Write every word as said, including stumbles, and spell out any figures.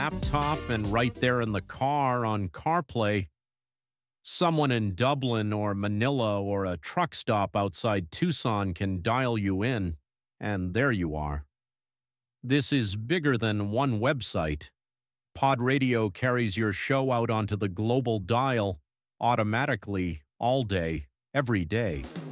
laptop and right there in the car on CarPlay, someone in Dublin or Manila or a truck stop outside Tucson can dial you in, and there you are. This is bigger than one website. Pod Radio carries your show out onto the global dial automatically all day, every day.